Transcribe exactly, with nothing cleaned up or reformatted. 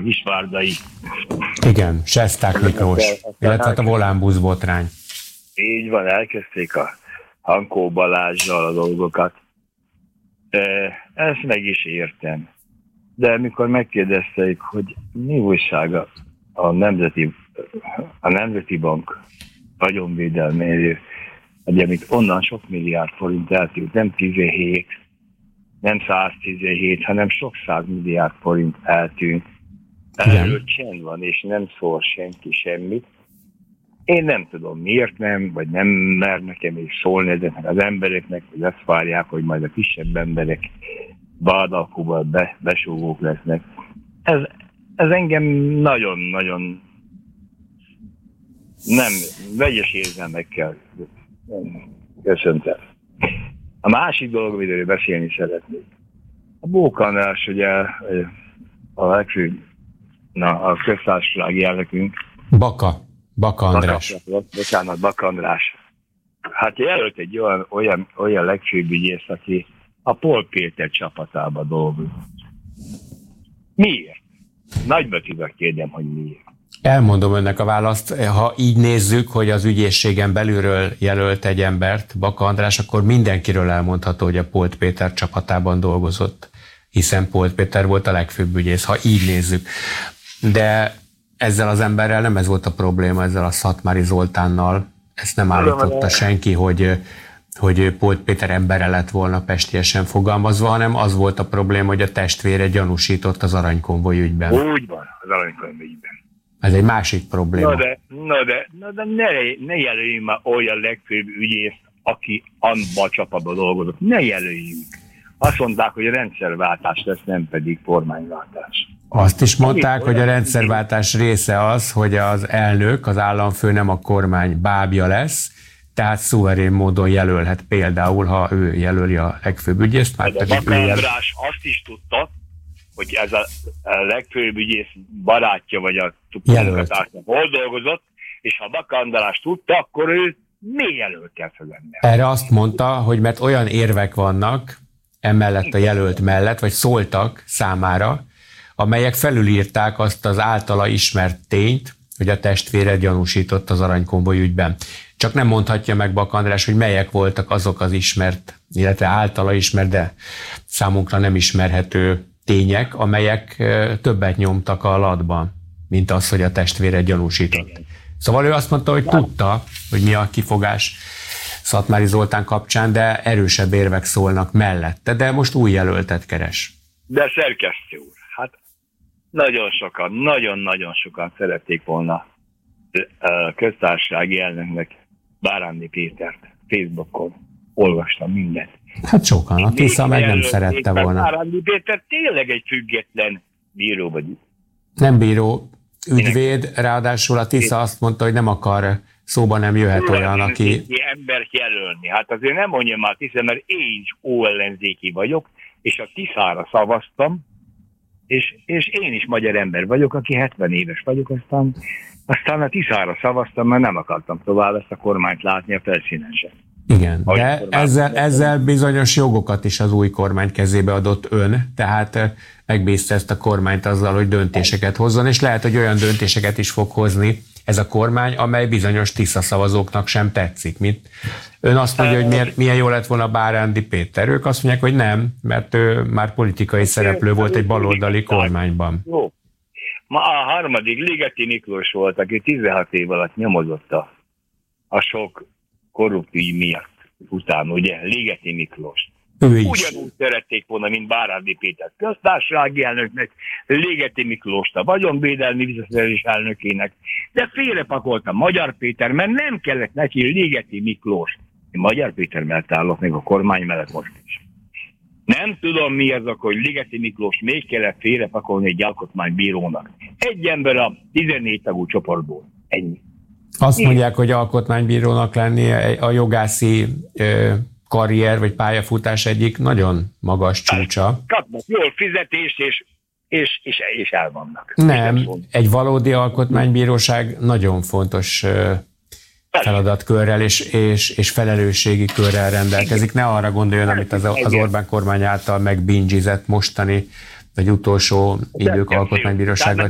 Visvárdai. Igen, Sesták Miklós, illetve a volánbusz botrány. Így van, elkezdték a Hankó Balázsral a dolgokat. Ezt meg is értem. De amikor megkérdezték, hogy mi újsága a Nemzeti, a Nemzeti Bank vagyonvédelméről, hogy amit onnan sok milliárd forint eltűnt, nem tizenhét, nem száztizenhét, hanem sok száz milliárd forint eltűnt. Erről csend van, és nem szól senki semmit. Én nem tudom, miért nem, vagy nem mer nekem is szólni ezeknek az embereknek, hogy azt várják, hogy majd a kisebb emberek vádalkóval be, besúgók lesznek. Ez, ez engem nagyon-nagyon nem, vegyes érzelmekkel köszöntem. A másik dolog, amiről beszélni szeretnék. A Bóka András, ugye a legfőbb, na, a köztársasági elnökünk. Baka. Baka András. Baka, bocsánat, Baka András. Hát jelölt egy olyan, olyan, olyan legfőbb ügyész, aki a Pól Péter csapatában dolgozik. Miért? Nagybetűvel kérdem, hogy miért. Elmondom önnek a választ. Ha így nézzük, hogy az ügyészségen belülről jelölt egy embert, Baka András, akkor mindenkiről elmondható, hogy a Pól Péter csapatában dolgozott, hiszen Pól Péter volt a legfőbb ügyész, ha így nézzük. De ezzel az emberrel nem ez volt a probléma, ezzel a Szatmári Zoltánnal. Ezt nem állította senki, hogy, hogy Pól Péter embere lett volna pestiesen fogalmazva, hanem az volt a probléma, hogy a testvére gyanúsított az aranykonvoj ügyben. Úgy van, az aranykonvoj ügyben. Ez egy másik probléma. Na de, na de, na de ne, ne jelöljünk már olyan legfőbb ügyészt, aki abban a csapatban dolgozott. Ne jelöljünk. Azt mondták, hogy a rendszerváltás lesz, nem pedig kormányváltás. Azt is mondták, hogy a rendszerváltás része az, hogy az elnök, az államfő nem a kormány bábja lesz, tehát szuverén módon jelölhet például, ha ő jelöli a legfőbb ügyészt. Már pedig Baka András azt is tudta, hogy ez a legfőbb ügyész barátja, vagy a munkatársnak hol dolgozott, és ha Baka András tudta, akkor ő mi jelölte ezt az ember? Erre azt mondta, hogy mert olyan érvek vannak emellett a jelölt mellett, vagy szóltak számára, amelyek felülírták azt az általa ismert tényt, hogy a testvére gyanúsított az aranykonvoj ügyben. Csak nem mondhatja meg Baka András, hogy melyek voltak azok az ismert, illetve általa ismert, de számunkra nem ismerhető tények, amelyek többet nyomtak a latban, mint az, hogy a testvére gyanúsított. Szóval ő azt mondta, hogy tudta, hogy mi a kifogás Szatmári Zoltán kapcsán, de erősebb érvek szólnak mellette, de most új jelöltet keres. De szerkesztő úr, hát nagyon sokan, nagyon-nagyon sokan szerették volna a köztársasági elnöknek Bárándi Pétert Facebookon. Olvastam mindent. Hát sokan, a Tisza meg nem szerette volna. Bárándi Péter tényleg egy független bíró vagy. Nem bíró, ügyvéd, ráadásul a Tisza azt mondta, hogy nem akar, szóba nem jöhet olyan, aki... embert jelölni. Hát azért nem mondja már Tisza, mert én is óellenzéki vagyok, és a Tiszára szavaztam, és, és én is magyar ember vagyok, aki hetven éves vagyok, aztán, aztán a Tiszára szavaztam, mert nem akartam tovább ezt a kormányt látni a felszínen sem. Igen, de ezzel, ezzel bizonyos jogokat is az új kormány kezébe adott ön, tehát megbízta ezt a kormányt azzal, hogy döntéseket hozzon, és lehet, hogy olyan döntéseket is fog hozni ez a kormány, amely bizonyos Tisza szavazóknak sem tetszik. Mint ön azt mondja, hogy milyen, milyen jó lett volna Bárándi Péter. Ők azt mondják, hogy nem, mert ő már politikai szereplő volt egy baloldali kormányban. Jó. Ma a harmadik Ligeti Miklós volt, aki tizenhat év alatt nyomozott a, a sok korrupt ügy miatt után, ugye, Ligeti Miklós. Ugyanúgy szerették volna, mint Bárándi Péter köztársasági elnöknek, Ligeti Miklóst a vagyonvédelmi visszaszerzés elnökének, de félrepakolta Magyar Péter, mert nem kellett neki Ligeti Miklós. Én Magyar Péter mellett állok még a kormány mellett most is. Nem tudom mi az, hogy Ligeti Miklós még kellett félrepakolni egy alkotmánybírónak. Egy ember a tizennégy tagú csoportból. Ennyi. Azt mondják, hogy alkotmánybírónak lenni a jogászi ö, karrier vagy pályafutás egyik nagyon magas csúcsa. Kapnak jól fizetést, és, és, és, és elvannak. Nem, egy valódi alkotmánybíróság nagyon fontos ö, feladatkörrel és, és, és felelősségi körrel rendelkezik. Ne arra gondoljon, amit az, az Orbán kormány által megbingizett mostani vagy utolsó idők alkotmánybírósága